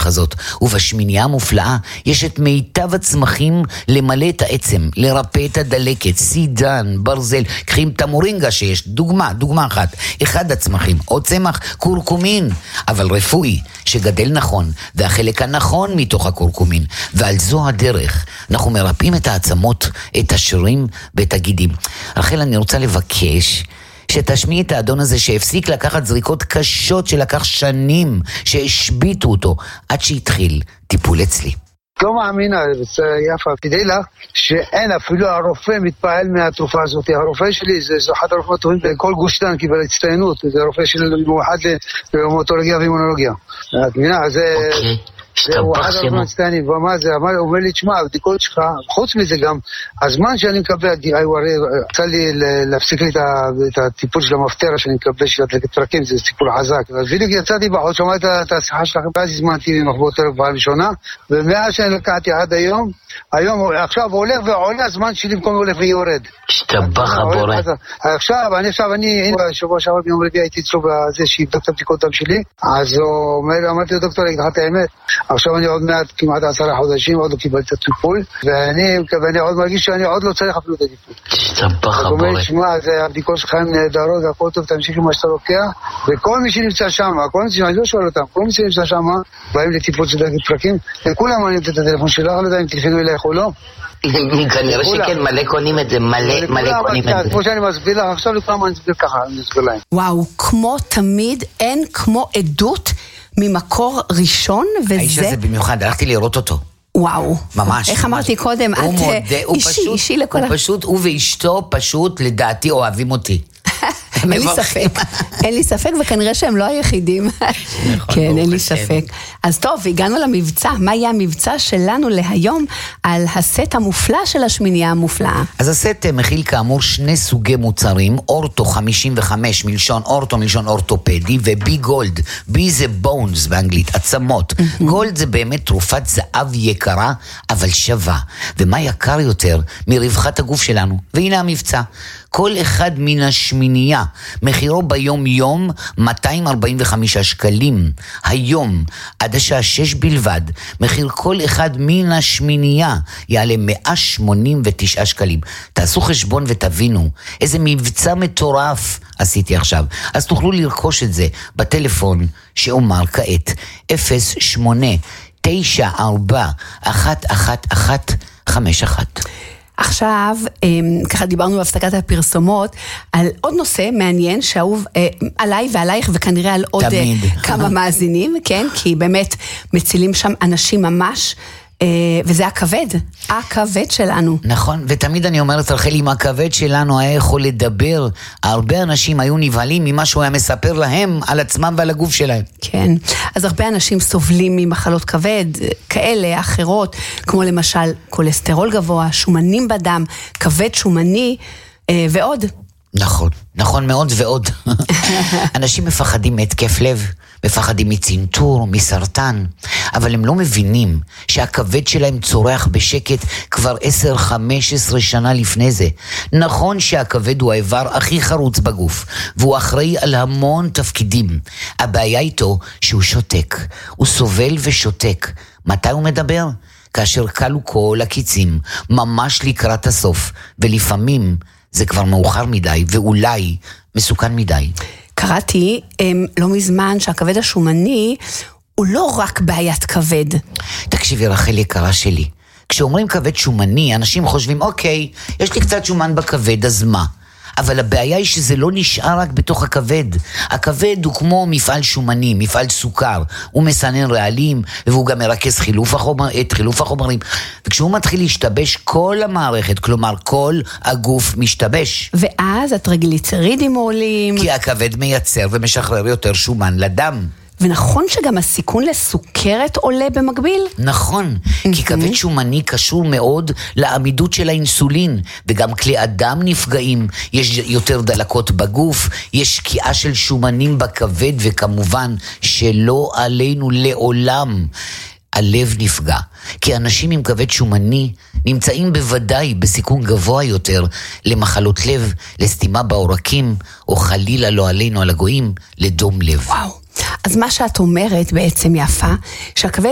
בדרך הזאת. ובשמינייה המופלאה יש את מיטב הצמחים למלא את העצם, לרפא את הדלקת, סידן, ברזל. קחים את המורינגה שיש, דוגמה אחת. אחד הצמחים, עוד צמח, קורקומין, אבל רפואי, שגדל נכון, והחלק הנכון מתוך הקורקומין. ועל זו הדרך אנחנו מרפאים את העצמות, את השרירים ואת הגידים. רחל, אני רוצה לבקש שתשמיעי את האדון הזה שהפסיק לקחת זריקות קשות שלקח שנים, שהשביטו אותו עד שהתחיל טיפול אצלי. לא מאמינה, יפה, כדי לך שאין אפילו הרופא מתפעל מהתרופה הזאת. הרופא שלי זה אחד הרופאים הטובים בכל גוש דן, קיבל הצטיינות, זה רופא שלי מיוחד לראומטולוגיה ואימונולוגיה. את מבינה, הוא אחד הרופאים הצטיינים, ומה זה, הוא אומר לי, תשמע, הבדיקות שלך, חוץ מזה גם, הזמן שאני מקבל, רצה לי להפסיק לי את הטיפול של המפטרה שאני מקבל של הדלקת פרקים, זה טיפול חזק. אז בדיוק יצאתי בחוד, שמעתי את השיחה שלכם, ואז הזמנתי ממחבות טרף פעם ראשונה, ומאז שאני לקחתי עד היום, עכשיו הולך ועולה, הזמן שלי במקום הולך ויורד. השתבח הבורא. עכשיו, אני שבוע שעבר ביום רביעי הייתי אצלו בזה שיבדוק את הבדיקות דם שלי, אז אמרתי לדוקטור, אני אגיד את האמת, עכשיו אני עוד מעט כמעט 10 חודשים, עוד לא קיבלתי את הטיפול, ואני עוד מרגיש שאני עוד לא צריך אפילו את הטיפול. השתבח הבורא. הוא אומר, שמע, הבדיקות שלך הן נהדרות, הכל טוב, תמשיך עם מה שאתה לוקח, וכל מי שנמצא שם, אני לא שואל אותם, כל מי שנמצא שם, באים לטיפול של דלקת פרקים, וכולם אני נותן את הטלפון שלך, לא יודע אם תלכנו אלייך או לא. כנראה שכן, מלא קונים את זה, מלא קונים את זה. כמו שאני מסביר לך, עכשיו לכמה אני אסביר ככה, אני אסביר להם. וואו, כמו תמיד, אין כמו עדות ממקור ראשון, וזה... האיש הזה במיוחד, הלכתי לראות אותו. וואו. ממש. איך אמרתי קודם, את אישי לכל... הוא פשוט, הוא ואשתו פשוט, לדעתי, אוהבים אותי. אין לי ספק, וכנראה שהם לא היחידים. כן, אין לי ספק. אז טוב, הגענו למבצע. מה יהיה המבצע שלנו להיום על הסט המופלא של השמינייה המופלאה? אז הסט מכיל כאמור 2 סוגי מוצרים, אורטו 55 מלשון אורטו, מלשון אורטופדי, ובי גולד. בי זה בונס באנגלית, עצמות. גולד זה באמת תרופת זהב יקרה, אבל שווה. ומה יקר יותר מרווחת הגוף שלנו? והנה המבצע. כל אחד מן השמינייה, מחירו ביום יום 245 שקלים. היום, עד השעה 6 בלבד, מחיר כל אחד מן השמינייה יעלה 189 שקלים. תעשו חשבון ותבינו איזה מבצע מטורף עשיתי עכשיו. אז תוכלו לרכוש את זה בטלפון שאומר כעת 08-94-11151. עכשיו, ככה דיברנו בהפסקת הפרסומות, על עוד נושא מעניין, שאהוב עליי ועלייך, וכנראה על עוד כמה מאזינים, כן? כי באמת מצילים שם אנשים ממש, וזה הכבד שלנו. נכון, ותמיד אני אומרת, רחל, אם הכבד שלנו היה יכול לדבר, הרבה אנשים היו נבהלים ממה שהוא היה מספר להם על עצמם ועל הגוף שלהם. כן, אז הרבה אנשים סובלים ממחלות כבד, כאלה, אחרות, כמו למשל קולסטרול גבוה, שומנים בדם, כבד שומני, ועוד. נכון מאוד ועוד. אנשים מפחדים מהתקף לב, מפחדים מצנתור, מסרטן, אבל הם לא מבינים שהכבד שלהם צורח בשקט כבר 10-15 שנה לפני זה. נכון שהכבד הוא האיבר הכי חרוץ בגוף, והוא אחראי על המון תפקידים. הבעיה איתו שהוא שותק, הוא סובל ושותק. מתי הוא מדבר? כאשר קלו כל הקיצים, ממש לקראת הסוף, ולפעמים זה כבר מאוחר מדי, ואולי מסוכן מדי. קראתי לא מזמן שהכבד השומני הוא לא רק בעיית כבד. תקשיבי רחל יקרה שלי, כשאומרים כבד שומני, אנשים חושבים, אוקיי, יש לי קצת שומן בכבד, אז מה? אבל הבעיה היא שזה לא נשאר רק בתוך הכבד. הכבד הוא כמו מפעל שומני, מפעל סוכר. הוא מסנן רעלים, והוא גם מרכז את חילוף החומרים. וכשהוא מתחיל להשתבש, כל המערכת, כלומר כל הגוף משתבש. ואז הטריגליצרידים עולים. כי הכבד מייצר ומשחרר יותר שומן לדם. ונכון שגם הסיכון לסוכרת עולה במקביל? נכון, כי כבד שומני קשור מאוד לעמידות של האינסולין, וגם כלי אדם נפגעים, יש יותר דלקות בגוף, יש שקיעה של שומנים בכבד, וכמובן שלא עלינו לעולם. הלב נפגע, כי אנשים עם כבד שומני נמצאים בוודאי בסיכון גבוה יותר למחלות לב, לסתימה בעורקים, או חלילה לא עלינו על הגויים, לדום לב. וואו, אז מה שאת אומרת בעצם יפה, שהכבד